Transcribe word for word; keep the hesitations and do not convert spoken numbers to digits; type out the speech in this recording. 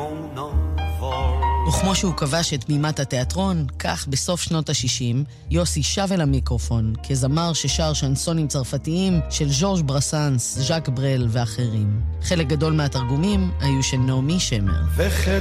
mon envol. וכמו שהוא כבש את בימת התיאטרון, כך בסוף שנות ה-שישים, יוסי שב אל המיקרופון, כזמר ששר שנסונים צרפתיים של ז'ורג' ברסנס, ז'אק ברל ואחרים. חלק גדול מהתרגומים היו של נעמי שמר. וחלק